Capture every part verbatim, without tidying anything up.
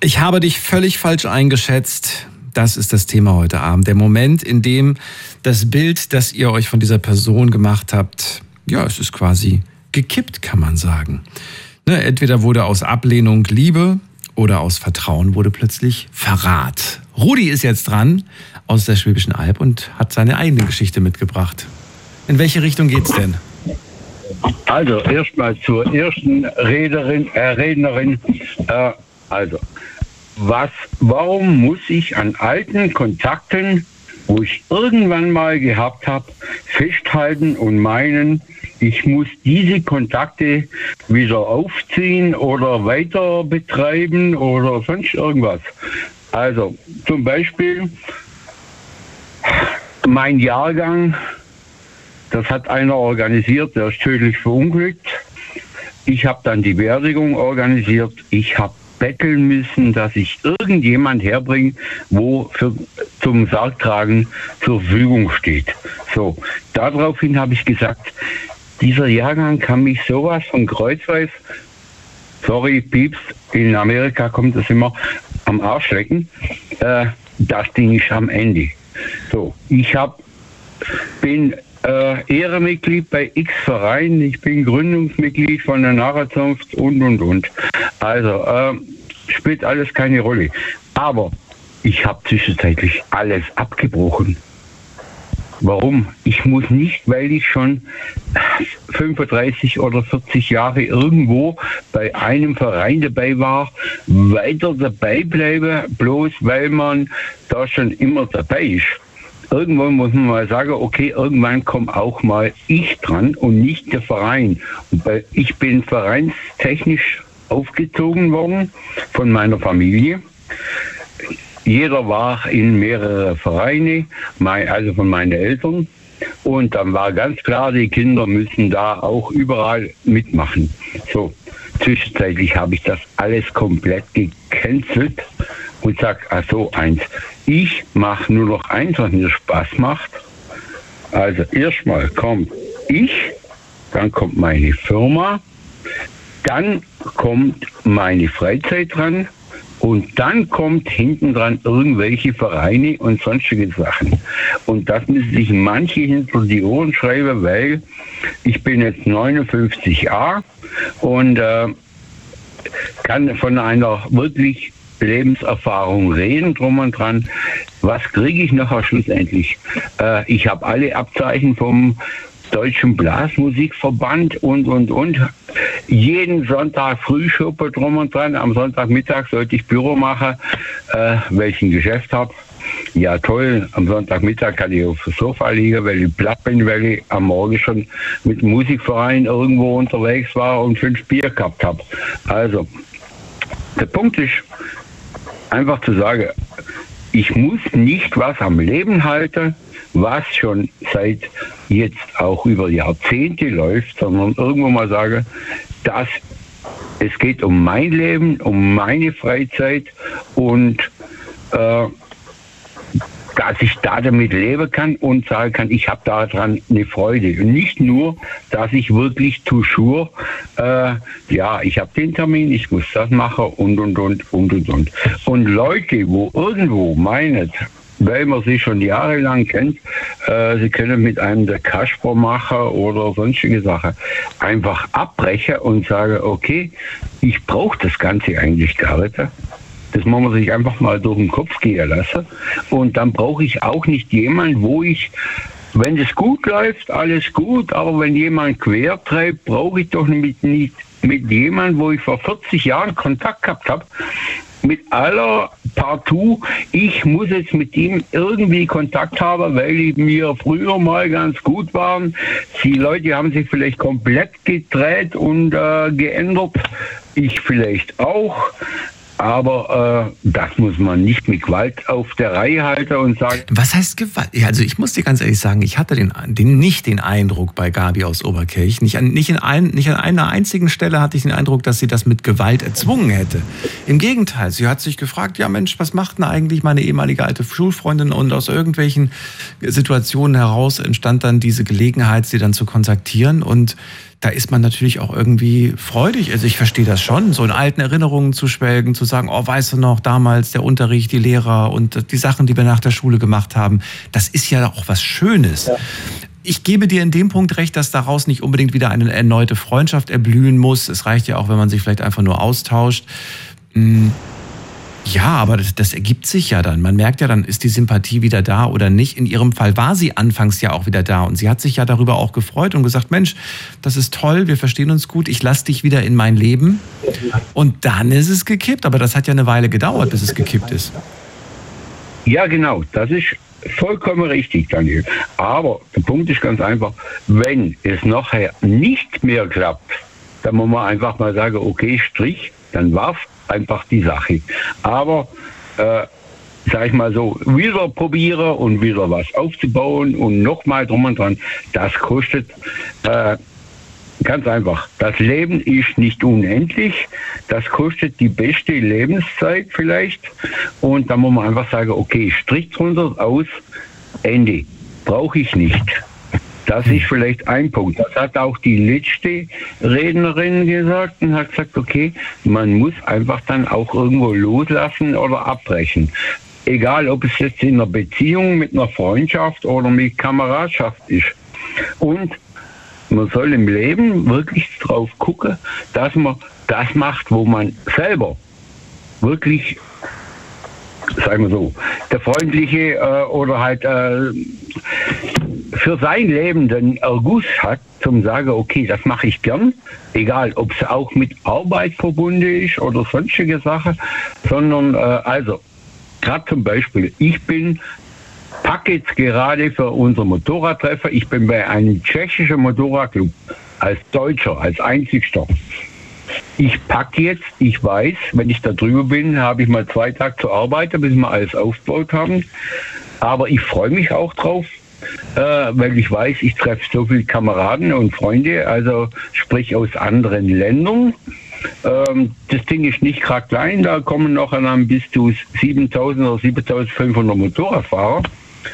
Ich habe dich völlig falsch eingeschätzt. Das ist das Thema heute Abend. Der Moment, in dem das Bild, das ihr euch von dieser Person gemacht habt, ja, es ist quasi gekippt, kann man sagen. Ne, entweder wurde aus Ablehnung Liebe oder aus Vertrauen wurde plötzlich Verrat. Rudi ist jetzt dran aus der Schwäbischen Alb und hat seine eigene Geschichte mitgebracht. In welche Richtung geht's denn? Also erstmal zur ersten Rederin, äh, Rednerin. Äh, also, was, warum muss ich an alten Kontakten, wo ich irgendwann mal gehabt habe, festhalten und meinen, ich muss diese Kontakte wieder aufziehen oder weiter betreiben oder sonst irgendwas. Also zum Beispiel mein Jahrgang, das hat einer organisiert, der ist tödlich verunglückt. Ich habe dann die Beerdigung organisiert. Ich habe betteln müssen, dass ich irgendjemand herbringe, wo für, zum Sargtragen zur Verfügung steht. So, daraufhin habe ich gesagt, dieser Jahrgang kann mich sowas von kreuzweis, sorry, Pieps, in Amerika kommt das immer, am Arsch lecken, äh, das Ding ist am Ende. So, ich hab, bin äh, Ehrenmitglied bei X Vereinen, ich bin Gründungsmitglied von der Nachbarzunft und, und, und. Also, äh, spielt alles keine Rolle. Aber ich habe zwischenzeitlich alles abgebrochen. Warum? Ich muss nicht, weil ich schon fünfunddreißig oder vierzig Jahre irgendwo bei einem Verein dabei war, weiter dabei bleiben, bloß weil man da schon immer dabei ist. Irgendwann muss man mal sagen, okay, irgendwann kommt auch mal ich dran und nicht der Verein. Und bei, ich bin vereinstechnisch aufgezogen worden von meiner Familie. Jeder war in mehrere Vereine, also von meinen Eltern. Und dann war ganz klar, die Kinder müssen da auch überall mitmachen. So, zwischenzeitlich habe ich das alles komplett gecancelt und sage, also eins, ich mache nur noch eins, was mir Spaß macht. Also erstmal kommt ich, dann kommt meine Firma, dann kommt meine Freizeit dran. Und dann kommt hinten dran irgendwelche Vereine und sonstige Sachen. Und das müssen sich manche hinter die Ohren schreiben, weil ich bin jetzt neunundfünfzig Jahre und äh, kann von einer wirklich Lebenserfahrung reden, drum und dran. Was kriege ich nachher schlussendlich? Äh, ich habe alle Abzeichen vom Deutschen Blasmusikverband und, und, und. Jeden Sonntag Frühschuppe drum und dran. Am Sonntagmittag sollte ich Büro machen, äh, weil ich ein Geschäft habe. Ja toll, am Sonntagmittag kann ich auf dem Sofa liegen, weil ich platt bin, weil ich am Morgen schon mit dem Musikverein irgendwo unterwegs war und fünf Bier gehabt habe. Also, der Punkt ist, einfach zu sagen, ich muss nicht was am Leben halten, was schon seit jetzt auch über Jahrzehnte läuft, sondern irgendwo mal sage, dass es geht um mein Leben, um meine Freizeit und äh, dass ich da damit leben kann und sagen kann, ich habe daran eine Freude. Und nicht nur, dass ich wirklich toujours, äh, ja, ich habe den Termin, ich muss das machen und, und, und, und, und, und. Und Leute, wo irgendwo meinen, weil man sie schon jahrelang kennt, äh, sie können mit einem der Kasper machen oder sonstige Sachen, einfach abbrechen und sagen, okay, ich brauche das Ganze eigentlich gar nicht. Das muss man sich einfach mal durch den Kopf gehen lassen. Und dann brauche ich auch nicht jemanden, wo ich, wenn es gut läuft, alles gut, aber wenn jemand quer treibt, brauche ich doch nicht, nicht mit jemandem, wo ich vor vierzig Jahren Kontakt gehabt habe, mit aller Partout, ich muss jetzt mit ihm irgendwie Kontakt haben, weil die mir früher mal ganz gut waren. Die Leute haben sich vielleicht komplett gedreht und äh, geändert. Ich vielleicht auch. Aber äh, das muss man nicht mit Gewalt auf der Reihe halten und sagen. Was heißt Gewalt? Ja, also ich muss dir ganz ehrlich sagen, ich hatte den, den, nicht den Eindruck bei Gabi aus Oberkirch, nicht an, nicht, in ein, nicht an einer einzigen Stelle hatte ich den Eindruck, dass sie das mit Gewalt erzwungen hätte. Im Gegenteil, sie hat sich gefragt, ja Mensch, was macht denn eigentlich meine ehemalige alte Schulfreundin? Und aus irgendwelchen Situationen heraus entstand dann diese Gelegenheit, sie dann zu kontaktieren und da ist man natürlich auch irgendwie freudig. Also ich verstehe das schon, so in alten Erinnerungen zu schwelgen, zu sagen, oh, weißt du noch, damals der Unterricht, die Lehrer und die Sachen, die wir nach der Schule gemacht haben. Das ist ja auch was Schönes. Ja. Ich gebe dir in dem Punkt recht, dass daraus nicht unbedingt wieder eine erneute Freundschaft erblühen muss. Es reicht ja auch, wenn man sich vielleicht einfach nur austauscht. Ja, aber das, das ergibt sich ja dann. Man merkt ja, dann ist die Sympathie wieder da oder nicht. In ihrem Fall war sie anfangs ja auch wieder da und sie hat sich ja darüber auch gefreut und gesagt, Mensch, das ist toll, wir verstehen uns gut, ich lasse dich wieder in mein Leben. Und dann ist es gekippt, aber das hat ja eine Weile gedauert, bis es gekippt ist. Ja, genau, das ist vollkommen richtig, Daniel. Aber der Punkt ist ganz einfach, wenn es nachher nicht mehr klappt, dann muss man einfach mal sagen, okay, Strich, dann war's einfach die Sache. Aber, äh, sag ich mal so, wieder probieren und wieder was aufzubauen und nochmal drum und dran, das kostet äh, ganz einfach. Das Leben ist nicht unendlich, das kostet die beste Lebenszeit vielleicht und da muss man einfach sagen, okay, Strich drunter, aus, Ende. Brauche ich nicht. Das ist vielleicht ein Punkt. Das hat auch die letzte Rednerin gesagt und hat gesagt, okay, man muss einfach dann auch irgendwo loslassen oder abbrechen. Egal, ob es jetzt in einer Beziehung, mit einer Freundschaft oder mit Kameradschaft ist. Und man soll im Leben wirklich drauf gucken, dass man das macht, wo man selber wirklich, sagen wir so, der freundliche äh, oder halt äh, für sein Leben den Erguss hat, zum sagen, okay, das mache ich gern, egal ob es auch mit Arbeit verbunden ist oder sonstige Sachen, sondern äh, also, gerade zum Beispiel, ich bin packe jetzt gerade für unser Motorradtreffer, ich bin bei einem tschechischen Motorradclub, als Deutscher, als Einzigster. Ich packe jetzt, ich weiß, wenn ich da drüber bin, habe ich mal zwei Tage zu arbeiten, bis wir alles aufgebaut haben. Aber ich freue mich auch drauf, äh, weil ich weiß, ich treffe so viele Kameraden und Freunde, also sprich aus anderen Ländern. Ähm, das Ding ist nicht gerade klein, da kommen noch dann bis zu siebentausend oder siebentausendfünfhundert Motorradfahrer.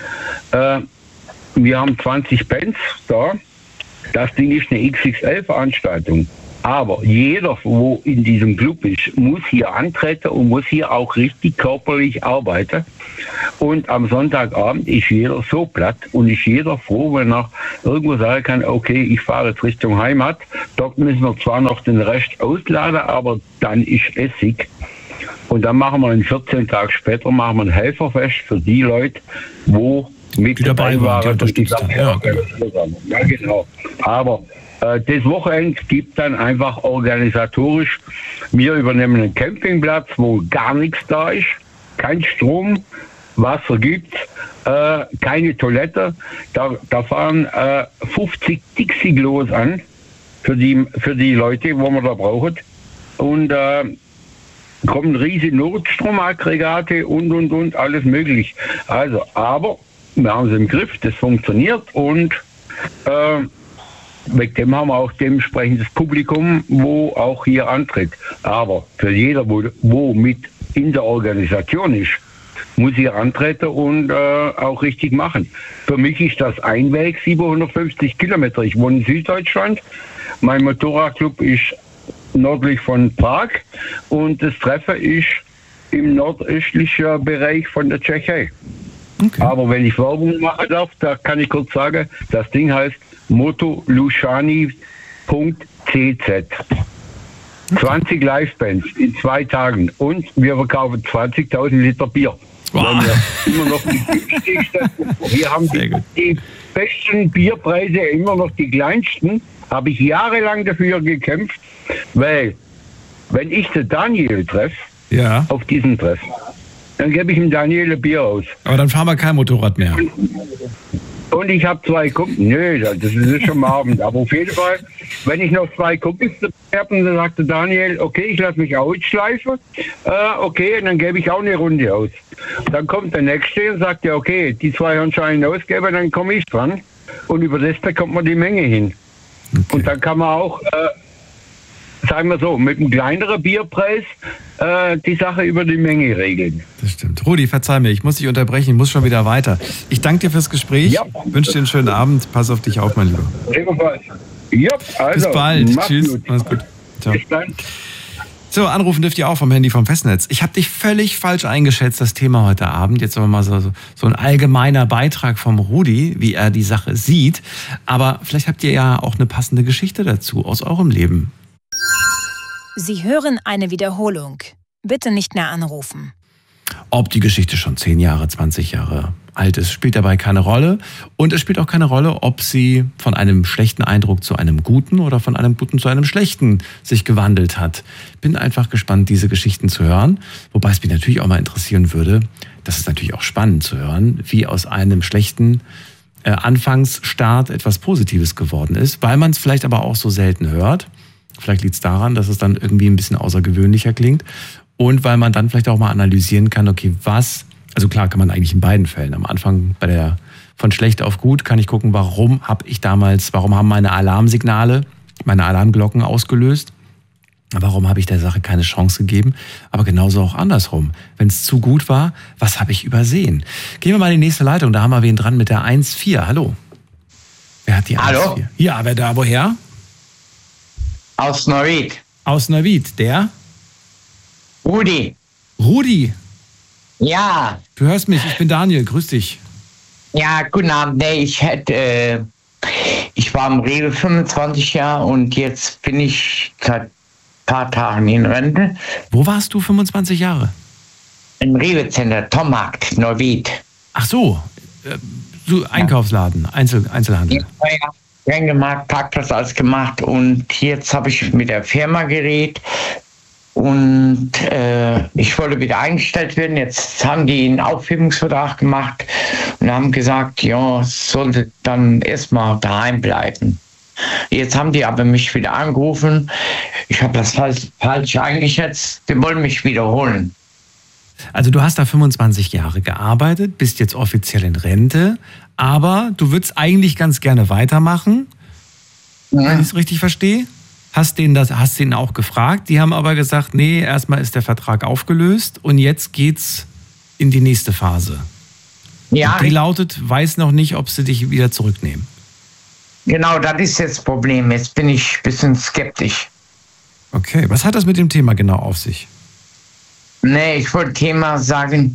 Äh, wir haben zwanzig Bands da. Das Ding ist eine X X L-Veranstaltung. Aber jeder, wo in diesem Club ist, muss hier antreten und muss hier auch richtig körperlich arbeiten. Und am Sonntagabend ist jeder so platt und ist jeder froh, wenn er irgendwo sagen kann, okay, ich fahre jetzt Richtung Heimat. Dort müssen wir zwar noch den Rest ausladen, aber dann ist Essig. Und dann machen wir in vierzehn Tage später machen wir ein Helferfest für die Leute, wo mit die dabei waren. Die die ja, genau. ja, genau. Aber äh, das Wochenende gibt dann einfach organisatorisch, wir übernehmen einen Campingplatz, wo gar nichts da ist, kein Strom, Wasser gibt, äh, keine Toilette. Da, da fahren äh, fünfzig Dixie-Klos an für die, für die Leute, wo man da braucht. Und äh, kommen riesige Notstromaggregate und, und, und, alles möglich. Also, aber wir haben es im Griff, das funktioniert und äh, wegen dem haben wir auch dementsprechend das Publikum, wo auch hier antritt. Aber für jeder, wo, wo mit in der Organisation ist, muss hier antreten und äh, auch richtig machen. Für mich ist das ein Weg, siebenhundertfünfzig Kilometer. Ich wohne in Süddeutschland. Mein Motorradclub ist nördlich von Prag und das Treffen ist im nordöstlichen Bereich von der Tschechei. Okay. Aber wenn ich Werbung machen darf, da kann ich kurz sagen, das Ding heißt motolushani punkt c z. zwanzig Livebands in zwei Tagen und wir verkaufen zwanzigtausend Liter Bier. Wow. Wir, immer noch die günstigsten. Wir haben die, die besten Bierpreise, immer noch die kleinsten. Habe ich jahrelang dafür gekämpft, weil wenn ich den Daniel treffe, ja, auf diesen Treffen, dann gebe ich dem Daniel ein Bier aus. Aber dann fahren wir kein Motorrad mehr. Und ich habe zwei Kumpel. Nö, das ist schon am Abend. Aber auf jeden Fall, wenn ich noch zwei Kumpels habe, dann sagte Daniel, okay, ich lasse mich ausschleifen. Äh, okay, und dann gebe ich auch eine Runde aus. Dann kommt der Nächste und sagt, ja, okay, die zwei haben schon einen ausgegeben, dann komme ich dran. Und über das bekommt man die Menge hin. Okay. Und dann kann man auch, äh, sagen wir so, mit einem kleineren Bierpreis äh, die Sache über die Menge regeln. Das stimmt. Rudi, verzeih mir, ich muss dich unterbrechen, ich muss schon wieder weiter. Ich danke dir fürs Gespräch, ja, wünsche dir einen schönen Abend, pass auf dich auf, mein Lieber. Ebenfalls. Ja, also. Bis bald. Mach's Tschüss. gut. Mach's gut. Ciao. Bis dann. So, anrufen dürft ihr auch vom Handy vom Festnetz. Ich habe dich völlig falsch eingeschätzt, das Thema heute Abend. Jetzt aber mal so, so ein allgemeiner Beitrag vom Rudi, wie er die Sache sieht. Aber vielleicht habt ihr ja auch eine passende Geschichte dazu aus eurem Leben. Sie hören eine Wiederholung. Bitte nicht mehr anrufen. Ob die Geschichte schon zehn Jahre, zwanzig Jahre alt ist, spielt dabei keine Rolle. Und es spielt auch keine Rolle, ob sie von einem schlechten Eindruck zu einem guten oder von einem guten zu einem schlechten sich gewandelt hat. Bin einfach gespannt, diese Geschichten zu hören. Wobei es mich natürlich auch mal interessieren würde, das ist natürlich auch spannend zu hören, wie aus einem schlechten äh, Anfangsstart etwas Positives geworden ist, weil man es vielleicht aber auch so selten hört. Vielleicht liegt es daran, dass es dann irgendwie ein bisschen außergewöhnlicher klingt. Und weil man dann vielleicht auch mal analysieren kann, okay, was, also klar kann man eigentlich in beiden Fällen. Am Anfang bei der von schlecht auf gut kann ich gucken, warum habe ich damals, warum haben meine Alarmsignale, meine Alarmglocken ausgelöst? Warum habe ich der Sache keine Chance gegeben? Aber genauso auch andersrum. Wenn es zu gut war, was habe ich übersehen? Gehen wir mal in die nächste Leitung, da haben wir wen dran mit der eins vier. Hallo. Wer hat die Hallo? eins vier? Ja, wer da, woher? Aus Neuwied. Aus Neuwied, der? Rudi. Rudi. Ja. Du hörst mich, ich bin Daniel, grüß dich. Ja, guten Abend. Nee, ich hätte, äh, ich war im Rewe fünfundzwanzig Jahre und jetzt bin ich seit ein paar Tagen in Rente. Wo warst du fünfundzwanzig Jahre? Im Rewe-Center, Tommarkt, Neuwied. Ach so, äh, so Einkaufsladen, Einzel, Einzelhandel. Ja, ja. Gemacht, Parkplatz alles gemacht und jetzt habe ich mit der Firma geredet und äh, ich wollte wieder eingestellt werden. Jetzt haben die einen Aufhebungsvertrag gemacht und haben gesagt, ja, sollte dann erstmal daheim bleiben. Jetzt haben die aber mich wieder angerufen. Ich habe das falsch, falsch eingeschätzt. Die wollen mich wiederholen. Also du hast da fünfundzwanzig Jahre gearbeitet, bist jetzt offiziell in Rente, aber du würdest eigentlich ganz gerne weitermachen, ja. Wenn ich es richtig verstehe. Hast denen das, hast denen auch gefragt, die haben aber gesagt, nee, erstmal ist der Vertrag aufgelöst und jetzt geht's in die nächste Phase. Ja. Und die lautet, weiß noch nicht, ob sie dich wieder zurücknehmen. Genau, das ist jetzt das Problem. Jetzt bin ich ein bisschen skeptisch. Okay, was hat das mit dem Thema genau auf sich? Nee, ich wollte Thema sagen,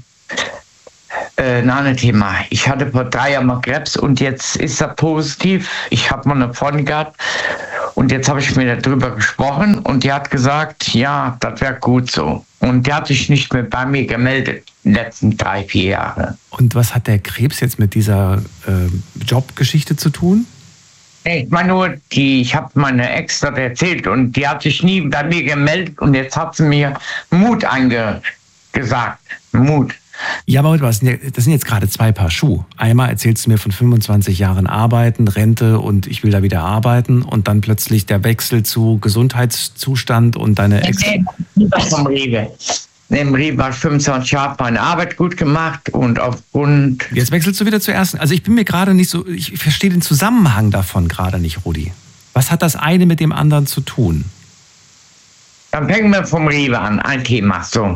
äh, nein, ein Thema. Ich hatte vor drei Jahren mal Krebs und jetzt ist er positiv. Ich habe mal eine Freundin gehabt und jetzt habe ich mit ihr darüber gesprochen und die hat gesagt, ja, das wäre gut so. Und die hat sich nicht mehr bei mir gemeldet in den letzten drei, vier Jahren. Und was hat der Krebs jetzt mit dieser äh, Jobgeschichte zu tun? Ich meine nur, die, ich habe meine Ex das erzählt und die hat sich nie bei mir gemeldet und jetzt hat sie mir Mut angesagt. Mut. Ja, aber das sind jetzt gerade zwei Paar Schuhe. Einmal erzählst du mir von fünfundzwanzig Jahren Arbeiten, Rente und ich will da wieder arbeiten und dann plötzlich der Wechsel zu Gesundheitszustand und deine Ex... Nee, vom Rewe. Im Rewe war ich fünfundzwanzig Jahre, meine Arbeit gut gemacht und aufgrund... Jetzt wechselst du wieder zur ersten. Also ich bin mir gerade nicht so... Ich verstehe den Zusammenhang davon gerade nicht, Rudi. Was hat das eine mit dem anderen zu tun? Dann fangen wir vom Rewe an, ein Thema, so.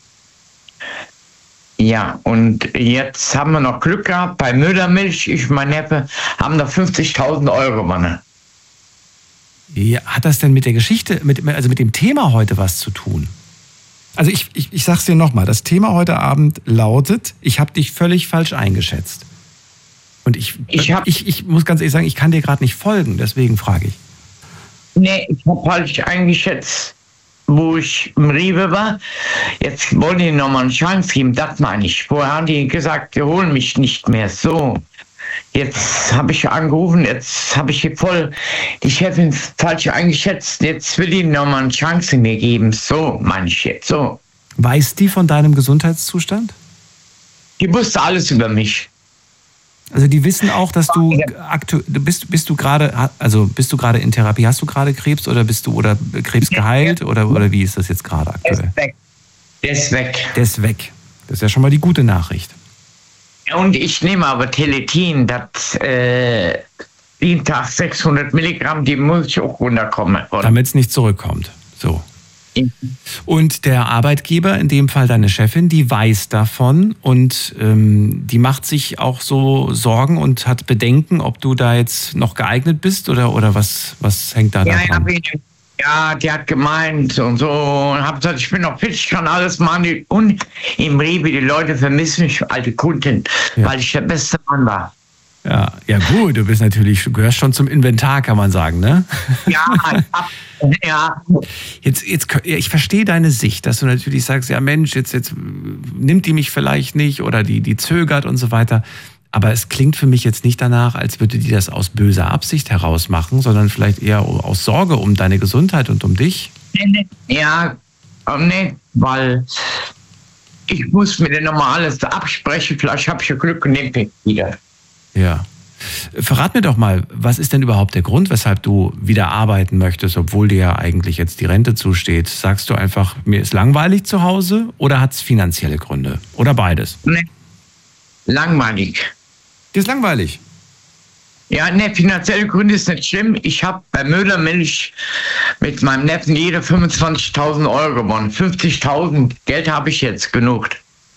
Ja, und jetzt haben wir noch Glück gehabt, bei Müllermilch, ich und mein Neffe, haben noch fünfzigtausend Euro, Mann. Ja, hat das denn mit der Geschichte, mit, also mit dem Thema heute was zu tun? Also ich, ich, ich sag's dir nochmal, das Thema heute Abend lautet, ich habe dich völlig falsch eingeschätzt. Und ich, ich, hab, ich, ich muss ganz ehrlich sagen, ich kann dir gerade nicht folgen, deswegen frage ich. Nee, ich habe falsch eingeschätzt, wo ich im Rewe war. Jetzt wollen die nochmal einen Schein geben, das meine ich. Vorher haben die gesagt, die holen mich nicht mehr. So, jetzt habe ich angerufen, jetzt habe ich voll die Chefin falsch eingeschätzt. Jetzt will die nochmal eine Chance mir geben. So, meine ich jetzt, so. Weiß die von deinem Gesundheitszustand? Die wusste alles über mich. Also die wissen auch, dass du aktuell bist, bist du gerade, also bist du gerade in Therapie, hast du gerade Krebs oder bist du oder Krebs geheilt oder, oder wie ist das jetzt gerade aktuell? Der ist weg. Der ist weg. Der ist weg. Das ist ja schon mal die gute Nachricht. Und ich nehme aber Teletin, das äh, jeden Tag sechshundert Milligramm, die muss ich auch runterkommen. Damit es nicht zurückkommt. So. Und der Arbeitgeber, in dem Fall deine Chefin, die weiß davon und ähm, die macht sich auch so Sorgen und hat Bedenken, ob du da jetzt noch geeignet bist oder, oder was, was hängt da Ja, dran? ja, ja, die hat gemeint und so und hab gesagt, ich bin noch fit, ich kann alles machen. Und im Rewe, die Leute vermissen mich, alte Kunden, Ja. weil ich der beste Mann war. Ja, ja gut, du bist natürlich, du gehörst schon zum Inventar, kann man sagen, ne? Ja, ja. Jetzt, jetzt, ich verstehe deine Sicht, dass du natürlich sagst, ja Mensch, jetzt, jetzt nimmt die mich vielleicht nicht oder die, die zögert und so weiter. Aber es klingt für mich jetzt nicht danach, als würde die das aus böser Absicht heraus machen, sondern vielleicht eher aus Sorge um deine Gesundheit und um dich. Ja, nee, weil ich muss mir dann nochmal alles absprechen. Vielleicht habe ich ja Glück und nehme mich wieder. Ja. Verrat mir doch mal, was ist denn überhaupt der Grund, weshalb du wieder arbeiten möchtest, obwohl dir ja eigentlich jetzt die Rente zusteht? Sagst du einfach, mir ist langweilig zu Hause oder hat es finanzielle Gründe? Oder beides? Nee, langweilig. Dir ist langweilig. Ja, ne, finanzielle Gründe ist nicht schlimm. Ich habe bei Müller Milch mit meinem Neffen jede fünfundzwanzigtausend Euro gewonnen. fünfzigtausend Geld habe ich jetzt genug.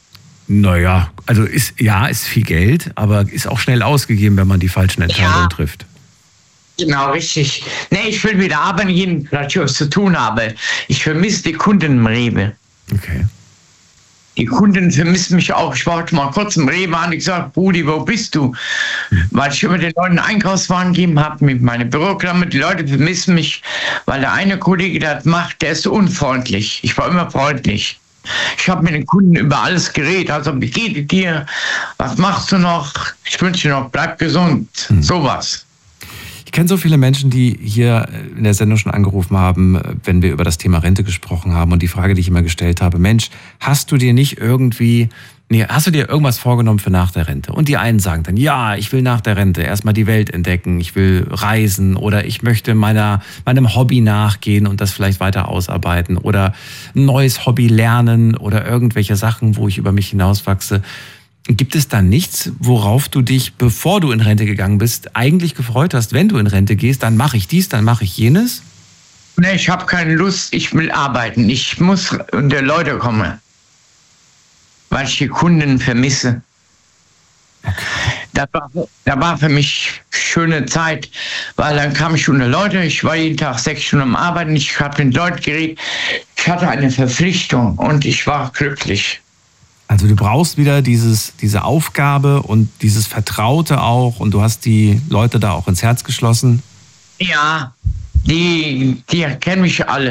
Naja, also ist, ja, ist viel Geld, aber ist auch schnell ausgegeben, wenn man die falschen Entscheidungen Ja. trifft. Genau, richtig. Ne, ich will wieder arbeiten gehen, weil ich was zu tun habe. Ich vermisse die Kunden im Rewe. Okay. Die Kunden vermissen mich auch. Ich war heute mal kurz im Rewe an, ich gesagt, Brudi, wo bist du? Weil ich immer den Leuten Einkaufswagen gegeben habe mit meiner Büroklammer. Die Leute vermissen mich, weil der eine Kollege, der das macht, der ist so unfreundlich. Ich war immer freundlich. Ich habe mit den Kunden über alles geredet. Also, wie geht es dir? Was machst du noch? Ich wünsche dir noch, bleib gesund. Hm. Sowas. Ich kenne so viele Menschen, die hier in der Sendung schon angerufen haben, wenn wir über das Thema Rente gesprochen haben. Und die Frage, die ich immer gestellt habe, Mensch, hast du dir nicht irgendwie, nee, hast du dir irgendwas vorgenommen für nach der Rente? Und die einen sagen dann, ja, ich will nach der Rente erstmal die Welt entdecken, ich will reisen oder ich möchte meiner, meinem Hobby nachgehen und das vielleicht weiter ausarbeiten oder ein neues Hobby lernen oder irgendwelche Sachen, wo ich über mich hinauswachse. Gibt es da nichts, worauf du dich, bevor du in Rente gegangen bist, eigentlich gefreut hast, wenn du in Rente gehst, dann mache ich dies, dann mache ich jenes? Nee, ich habe keine Lust, ich will arbeiten. Ich muss unter Leute kommen, weil ich die Kunden vermisse. Das war, das war für mich schöne Zeit, weil dann kam ich unter Leute, ich war jeden Tag sechs Stunden am Arbeiten, ich habe mit Leuten geredet, ich hatte eine Verpflichtung und ich war glücklich. Also du brauchst wieder dieses, diese Aufgabe und dieses Vertraute auch und du hast die Leute da auch ins Herz geschlossen. Ja, die, die kennen mich alle.